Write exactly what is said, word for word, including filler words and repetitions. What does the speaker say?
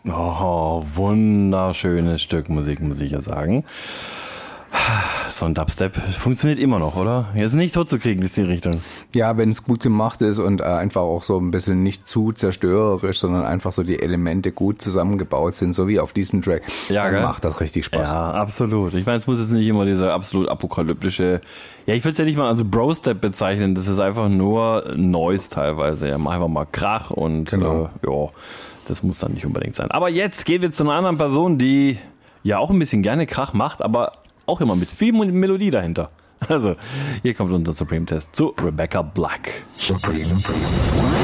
Oh, wunderschönes Stück Musik, muss ich ja sagen. So ein Dubstep funktioniert immer noch, oder? Jetzt nicht tot zu kriegen, ist die Richtung. Ja, wenn es gut gemacht ist und äh, einfach auch so ein bisschen nicht zu zerstörerisch, sondern einfach so die Elemente gut zusammengebaut sind, so wie auf diesem Track, Ja, dann gell? macht das richtig Spaß. Ja, absolut. Ich meine, es muss jetzt nicht immer dieser absolut apokalyptische, ja, ich würde es ja nicht mal als Bro-Step bezeichnen, das ist einfach nur Noise teilweise. Ja, mach einfach mal Krach und Genau. äh, ja, das muss dann nicht unbedingt sein. Aber jetzt gehen wir zu einer anderen Person, die ja auch ein bisschen gerne Krach macht, aber auch immer mit viel Melodie dahinter. Also, hier kommt unser Supreme-Test zu Rebecca Black. Supreme.